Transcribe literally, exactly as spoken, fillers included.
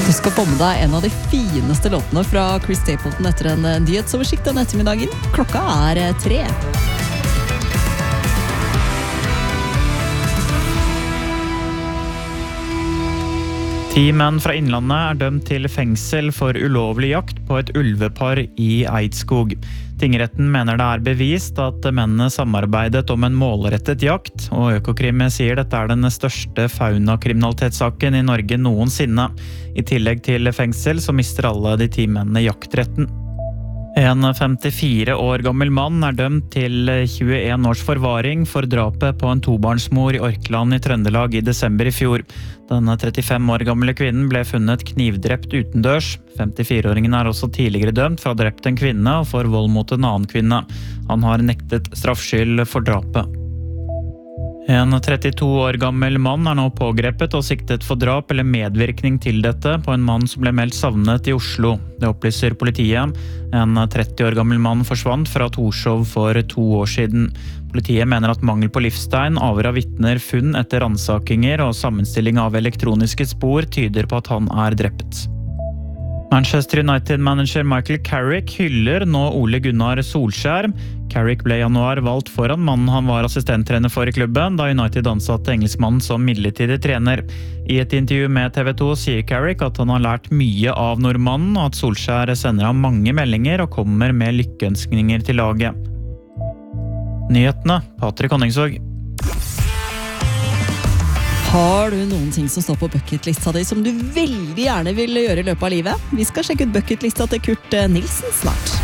Du skal få med deg en av de fineste låtene fra Chris Stapleton etter en nyhetsoversikt denne ettermiddagen. Klokka er tre. Ti menn fra Innlandet er dømt til fengsel for ulovlig jakt på et ulvepar i Eidskog. Tingretten mener det er bevist at mennene samarbeidet om en målrettet jakt, og Økokrim sier dette er den største faunakriminalitetssaken i Norge noensinne. I tillegg til fengsel så mister alle de ti mennene jaktretten. En femtifire år gammel mann er dømt til tjueen års forvaring for drapet på en tobarnsmor i Orkland i Trøndelag i desember i fjor. Denne trettifem år gamle kvinnen ble funnet knivdrept utendørs. femtifire-åringen er også tidligere dømt for å ha drept en kvinne og for vold mot en annen kvinne. Han har nektet straffskyld for drapet. En trettito år gammel mann er nå pågrepet og siktet for drap eller medvirkning til dette på en mann som ble meldt savnet i Oslo. Det opplyser politiet. En tretti år gammel mann forsvant fra Torshov for to år siden. Politiet mener at mangel på livstegn, avhør av vitner, funn etter rannsakinger og sammenstilling av elektroniske spor tyder på at han er drept. Manchester United-manager Michael Carrick hyller nå Ole Gunnar Solskjær. Carrick ble i januar valgt foran mannen han var assistenttrener for i klubben, da United ansatte engelskmannen som midlertidig trener. I et intervju med T V to sier Carrick at han har lært mye av nordmannen, og at Solskjær sender ham mange meldinger og kommer med lykkeønskninger til laget. Nyhetene, Patrick Honningsvåg. Har du noen ting som står på bucketlista di som du veldig gjerne vil gjøre i løpet av livet? Vi skal sjekke ut bucketlista til Kurt Nilsen snart.